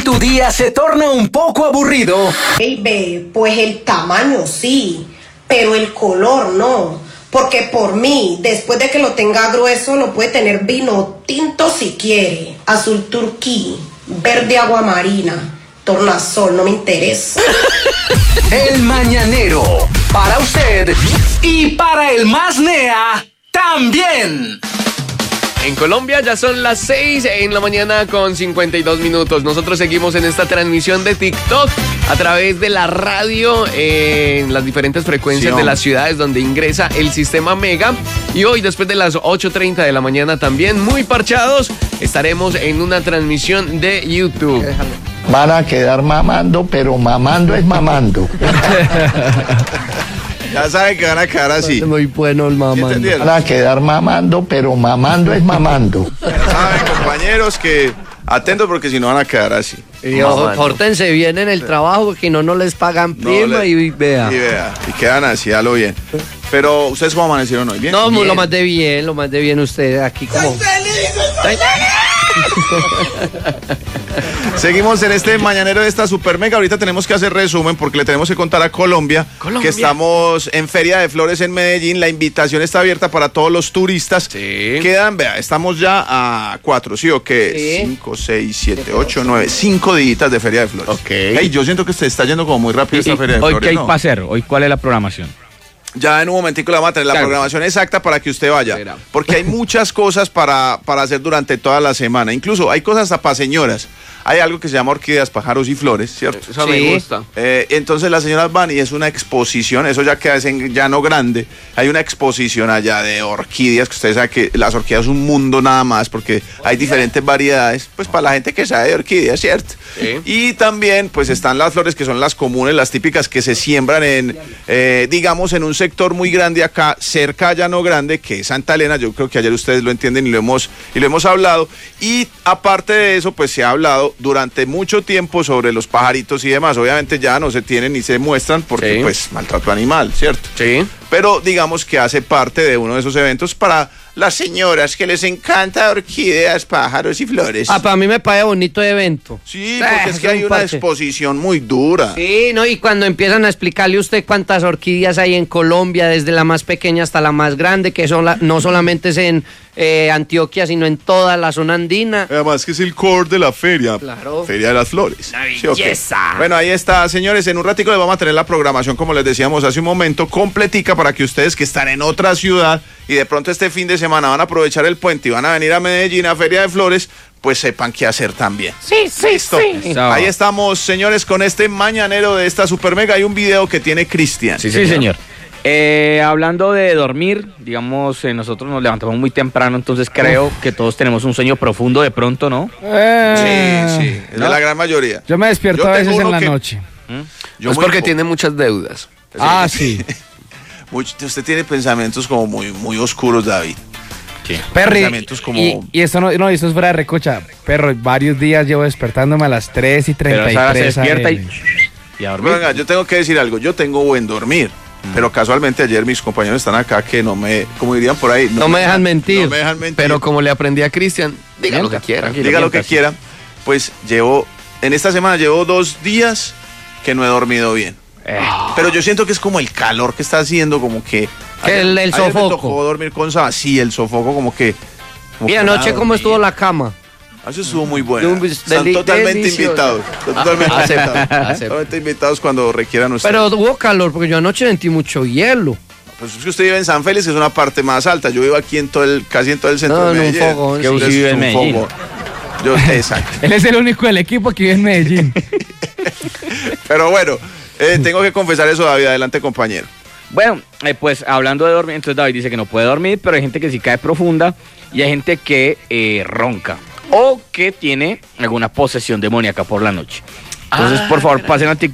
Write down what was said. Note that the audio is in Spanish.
tu día se torna un poco aburrido. Baby, pues el tamaño sí, pero el color no. Porque por mí, después de que lo tenga grueso, lo puede tener vino tinto si quiere, azul turquí, verde aguamarina, tornasol, no me interesa. El Mañanero, para usted y para el más nea también. En Colombia ya son las 6 en la mañana con 52 minutos. Nosotros seguimos en esta transmisión de TikTok a través de la radio en las diferentes frecuencias de las ciudades donde ingresa el sistema Mega. Y hoy, después de las 8:30 de la mañana también, muy parchados, estaremos en una transmisión de YouTube. Van a quedar mamando, pero mamando es mamando. Ya saben que van a quedar así. Muy bueno el mamando. Van a quedar mamando, pero mamando es mamando. Ya saben, compañeros, que atentos porque si no van a quedar así. Y ojo, pórtense bien en el trabajo, porque no les pagan prima y vea. Y quedan así, a lo bien. Pero, ¿ustedes cómo amanecieron hoy? ¿Bien? No, bien. lo más de bien ustedes aquí como... Seguimos en este mañanero de esta super mega. Ahorita tenemos que hacer resumen porque le tenemos que contar a Colombia que estamos en Feria de Flores en Medellín. La invitación está abierta para todos los turistas. Sí. Quedan, vea, estamos ya a 4, ¿sí o qué? 5, 6, 7, 8, 9, 5 días de Feria de Flores. Ok. Hey, yo siento que se está yendo como muy rápido esta Feria de Flores. ¿Hoy qué hay ¿no? para hacer? ¿Hoy cuál es la programación? Ya en un momentico le vamos a tener la programación exacta para que usted vaya. Porque hay muchas cosas para hacer durante toda la semana. Incluso hay cosas hasta para señoras. Hay algo que se llama orquídeas, pájaros y flores, ¿cierto? Eso me gusta. Entonces las señoras van y es una exposición, eso ya queda en Llano Grande. Hay una exposición allá de orquídeas, que ustedes saben que las orquídeas es un mundo nada más, porque hay diferentes variedades, pues para la gente que sabe de orquídeas, ¿cierto? Sí. Y también pues están las flores que son las comunes, las típicas que se siembran en, digamos, en un sector muy grande acá, cerca a Llano Grande, que es Santa Elena. Yo creo que ayer ustedes lo entienden y lo hemos hablado. Y aparte de eso, pues se ha hablado durante mucho tiempo sobre los pajaritos y demás. Obviamente ya no se tienen ni se muestran porque pues maltrato animal, ¿cierto? Sí. Pero digamos que hace parte de uno de esos eventos para las señoras que les encanta orquídeas, pájaros y flores. Para mí me parece bonito evento. Sí, porque es que hay una exposición muy dura. Sí, ¿no? Y cuando empiezan a explicarle a usted cuántas orquídeas hay en Colombia, desde la más pequeña hasta la más grande, que son no solamente es en Antioquia, sino en toda la zona andina. Además que es el core de la feria. Claro. Feria de las Flores. La ¿Sí, okay? belleza. Bueno, ahí está, señores. En un ratico les vamos a tener la programación, como les decíamos hace un momento, completica para que ustedes que están en otra ciudad y de pronto este fin de semana van a aprovechar el puente y van a venir a Medellín a Feria de Flores, pues sepan qué hacer también. Sí. Ahí estamos, señores, con este mañanero de esta super mega. Hay un video que tiene Cristian. Sí, señor. Hablando de dormir, digamos, nosotros nos levantamos muy temprano, entonces creo que todos tenemos un sueño profundo de pronto, ¿no? Sí, es de la gran mayoría. Yo me despierto a veces en la noche. Es porque tiene muchas deudas. Sí. Usted tiene pensamientos como muy oscuros, David. Perry, Pensamientos como... y esto no, esto es fuera de recocha. Perro, varios días llevo despertándome a las 3:33. Pero esa hora se despierta y a dormir. Venga, yo tengo que decir algo. Yo tengo buen dormir. Pero casualmente ayer mis compañeros están acá que no me, como dirían por ahí, No me dejan mentir. No me dejan mentir. Pero como le aprendí a Cristian, diga lo que quiera. Diga lo que quiera. Pues en esta semana llevo 2 días que no he dormido bien. Pero yo siento que es como el calor que está haciendo, como que... El ayer sofoco. me tocó dormir con sábana. Sí, el sofoco como que... Y anoche, ¿cómo estuvo la cama? Eso estuvo muy bueno. Están Deli- totalmente delicioso. invitados. Totalmente Acepta. Totalmente invitados cuando requieran ustedes. Pero hubo calor, porque yo anoche sentí mucho hielo. Pues es que usted vive en San Félix, que es una parte más alta. Yo vivo aquí casi en todo el centro de En un Medellín. fogón. Que usted Entonces, vive en un Medellín. fogón. Exacto. Él es el único del equipo que vive en Medellín. Pero bueno, tengo que confesar eso, David. Adelante, compañero. Bueno, pues hablando de dormir, entonces David dice que no puede dormir, pero hay gente que sí cae profunda y hay gente que ronca o que tiene alguna posesión demoníaca por la noche. Entonces, por favor, pasen a TikTok